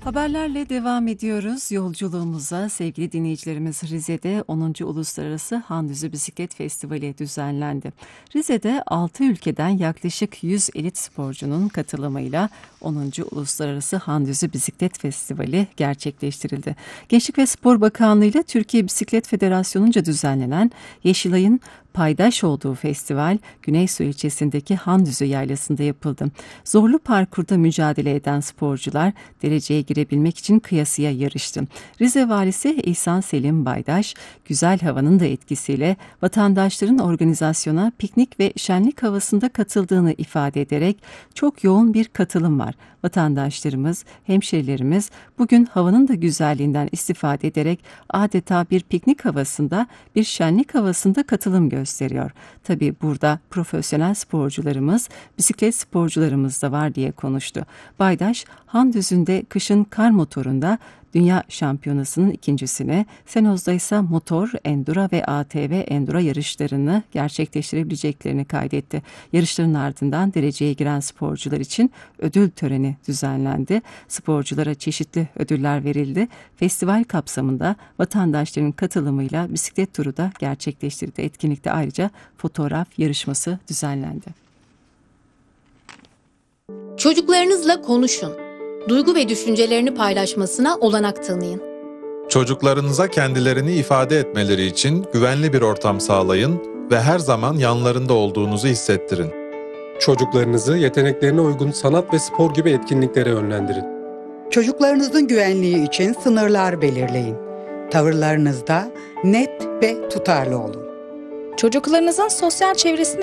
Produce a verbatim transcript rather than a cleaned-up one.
Haberlerle devam ediyoruz yolculuğumuza. Sevgili dinleyicilerimiz, Rize'de onuncu. Uluslararası Handüzü Bisiklet Festivali düzenlendi. Rize'de altı ülkeden yaklaşık yüz elit sporcunun katılımıyla onuncu. Uluslararası Handüzü Bisiklet Festivali gerçekleştirildi. Gençlik ve Spor Bakanlığı ile Türkiye Bisiklet Federasyonu'nca düzenlenen Yeşilay'ın paydaş olduğu festival Güneysu ilçesindeki Handüzü Yaylası'nda yapıldı. Zorlu parkurda mücadele eden sporcular dereceye girebilmek için kıyasıya yarıştı. Rize Valisi İhsan Selim Baydaş, güzel havanın da etkisiyle vatandaşların organizasyona piknik ve şenlik havasında katıldığını ifade ederek çok yoğun bir katılım var. Vatandaşlarımız, hemşerilerimiz bugün havanın da güzelliğinden istifade ederek adeta bir piknik havasında, bir şenlik havasında katılım gösteriyor. Tabii burada profesyonel sporcularımız, bisiklet sporcularımız da var diye konuştu. Baydaş, Handüzü'nde kışın kar motorunda Dünya Şampiyonası'nın ikincisini, Senoz'da ise motor, enduro ve A T V enduro yarışlarını gerçekleştirebileceklerini kaydetti. Yarışların ardından dereceye giren sporcular için ödül töreni düzenlendi. Sporculara çeşitli ödüller verildi. Festival kapsamında vatandaşların katılımıyla bisiklet turu da gerçekleştirildi. Etkinlikte ayrıca fotoğraf yarışması düzenlendi. Çocuklarınızla konuşun. Duygu ve düşüncelerini paylaşmasına olanak tanıyın. Çocuklarınıza kendilerini ifade etmeleri için güvenli bir ortam sağlayın ve her zaman yanlarında olduğunuzu hissettirin. Çocuklarınızı yeteneklerine uygun sanat ve spor gibi etkinliklere yönlendirin. Çocuklarınızın güvenliği için sınırlar belirleyin. Tavırlarınızda net ve tutarlı olun. Çocuklarınızın sosyal çevresini